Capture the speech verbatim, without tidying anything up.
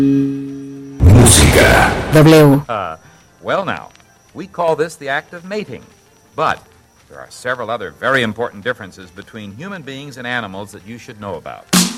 Música. W. Uh, well now, we call this the act of mating. But there are several other very important differences between human beings and animals that you should know about.